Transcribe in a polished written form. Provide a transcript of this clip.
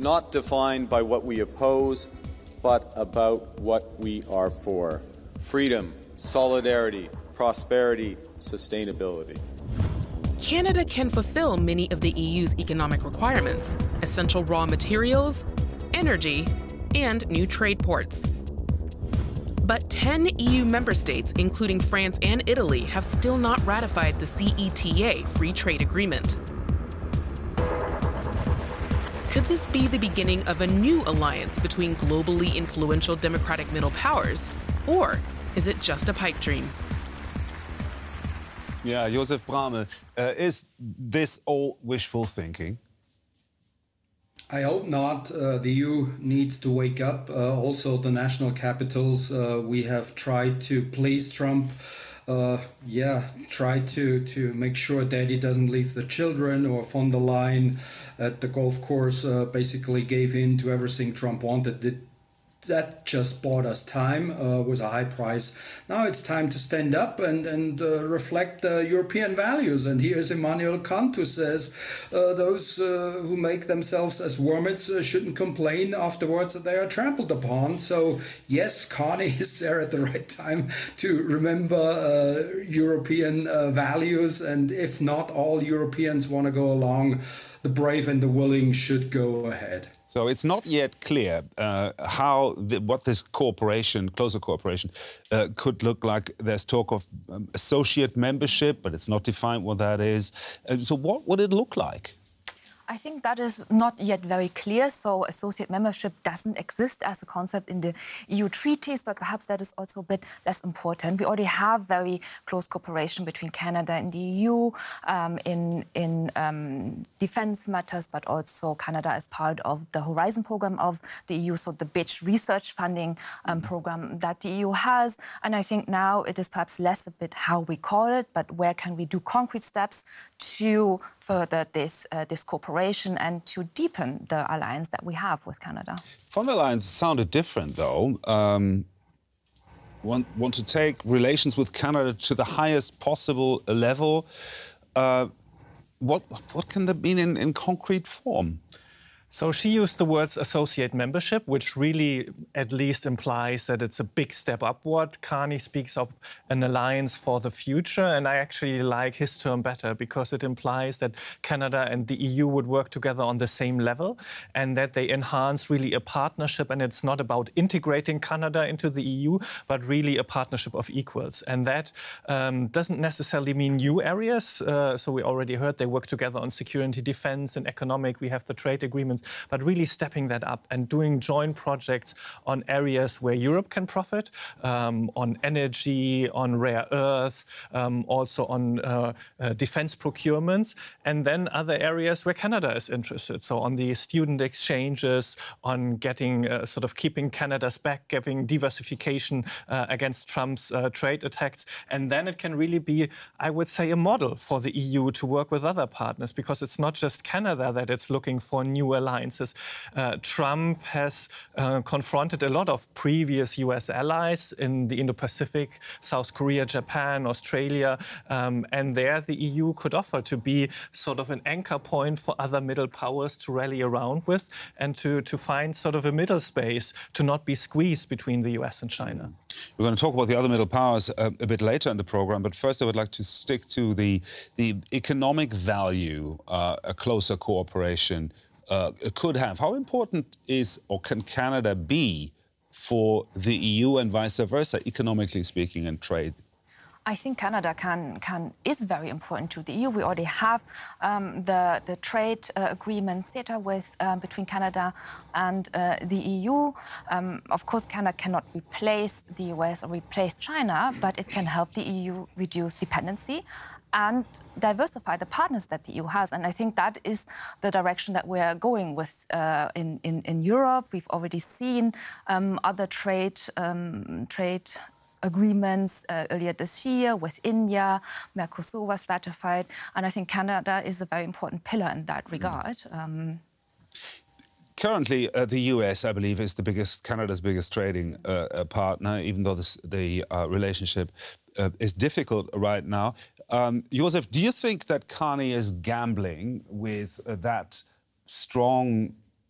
not defined by what we oppose, but about what we are for. Freedom, solidarity, prosperity, sustainability. Canada can fulfill many of the EU's economic requirements: essential raw materials, energy, and new trade ports. But 10 EU member states, including France and Italy, have still not ratified the CETA free trade agreement. Could this be the beginning of a new alliance between globally influential democratic middle powers? Or is it just a pipe dream? Yeah, Joseph Bramel, is this all wishful thinking? I hope not. The EU needs to wake up. Also, the national capitals, we have tried to please Trump. Try to make sure that he doesn't leave the children, or von der Leyen at the golf course basically gave in to everything Trump wanted. That just bought us time, was a high price. Now it's time to stand up and reflect European values. And here's Immanuel Kant, who says those who make themselves as wormits shouldn't complain afterwards that they are trampled upon. So yes, Carney is there at the right time to remember European values. And if not all Europeans want to go along, the brave and the willing should go ahead. So it's not yet clear what this cooperation, closer cooperation, could look like. There's talk of associate membership, but it's not defined what that is. So what would it look like? I think that is not yet very clear. So associate membership doesn't exist as a concept in the EU treaties, but perhaps that is also a bit less important. We already have very close cooperation between Canada and the EU in defense matters, but also Canada is part of the Horizon program of the EU, so the BITS research funding program that the EU has. And I think now it is perhaps less a bit how we call it, but where can we do concrete steps to further this cooperation and to deepen the alliance that we have with Canada. Von der Leyen sounded different, though. Want to take relations with Canada to the highest possible level. What can that mean in concrete form? So she used the words associate membership, which really at least implies that it's a big step upward. Carney speaks of an alliance for the future, and I actually like his term better because it implies that Canada and the EU would work together on the same level and that they enhance really a partnership, and it's not about integrating Canada into the EU, but really a partnership of equals. And that doesn't necessarily mean new areas. So we already heard they work together on security, defense and economic. We have the trade agreements. But really stepping that up and doing joint projects on areas where Europe can profit, on energy, on rare earth, also on defense procurements, and then other areas where Canada is interested. So on the student exchanges, on getting sort of keeping Canada's back, giving diversification against Trump's trade attacks. And then it can really be, I would say, a model for the EU to work with other partners, because it's not just Canada that it's looking for new alliances. Trump has confronted a lot of previous US allies in the Indo-Pacific, South Korea, Japan, Australia, and there the EU could offer to be sort of an anchor point for other middle powers to rally around with and to find sort of a middle space to not be squeezed between the US and China. We're going to talk about the other middle powers a bit later in the programme, but first I would like to stick to the economic value a closer cooperation could have. How important is or can Canada be for the EU and vice versa, economically speaking, and trade? I think Canada is very important to the EU. We already have the trade agreement CETA between Canada and the EU. Of course, Canada cannot replace the US or replace China, but it can help the EU reduce dependency and diversify the partners that the EU has. And I think that is the direction that we're going with in Europe. We've already seen other trade agreements earlier this year with India. Mercosur was ratified. And I think Canada is a very important pillar in that regard. Currently, the US, I believe, is Canada's biggest trading partner, even though the relationship is difficult right now. Joseph, do you think that Carney is gambling with that strong